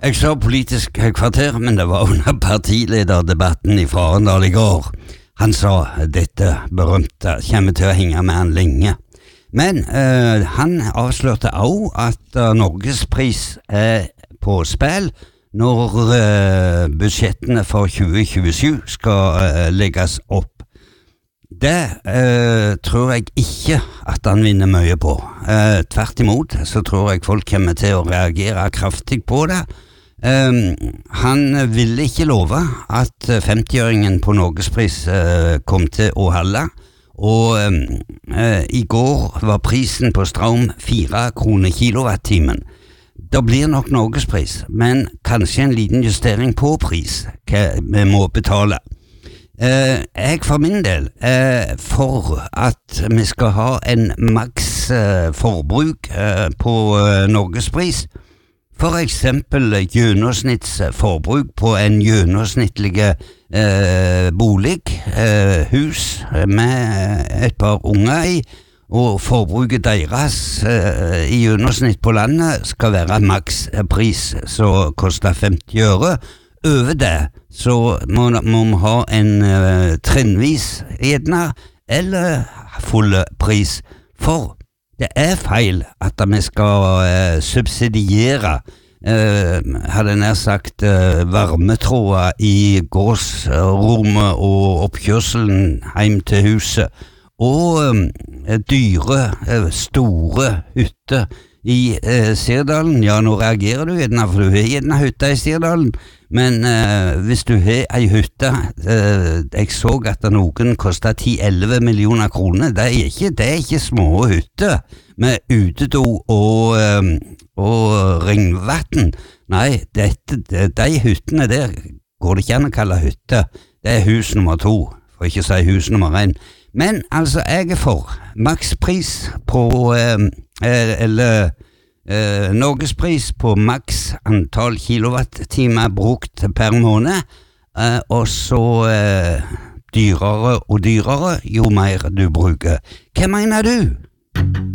Jeg sa politisk kvarter, men det var under partilederdebatten i Arendal i går. Han sa dette berømte kommer til å henge med han lenge. Men han avslørte også at Norgespris er på spill når budsjettene for 2027 skal legges opp. Det tror jeg ikke at han vinner mye på. Tvert imot så tror jeg folk kommer til å reagere kraftig på det. Han ville ikke love at 50-øringen på Norgespris kom til å holde, og i går var prisen på strøm 4 kroner kilowattimen. Det blir nok Norgespris, men kanskje en liten justering på pris vi må betale. Jeg for min del for at vi skal ha en maks forbruk på Norgespris. For eksempel gjennomsnittsforbruk på en gjennomsnittlig bolig, hus med et par unger i, og forbruket deres i gjennomsnitt på landet skal være makspris, så koster 50 øre. Over det så må vi ha en trinnvis gjerne, eller full pris, for det er feil at vi skal subsidiere, hadde nær sagt, varmetråder i gårdsrommet og oppkjørselen hjem til huset, og dyre, store hytter i Sirdalen. Ja, nå reagerer du gjerne, for du har gjerne hytta i Sirdalen, men hvis du har ei hytte, jeg så at noen kostet 10-11 millioner kroner, det er ikke små hytter med utedo og ringvatten. Nei, de hyttene der går det ikke an å kalle hytte. Det er hus nummer 2, for ikke å si hus nummer 1. Men altså, jeg er for makspris på Norgespris på maks antall kilowattimer brukt per måned, og så dyrere og dyrere jo mer du bruker. Hva mener du?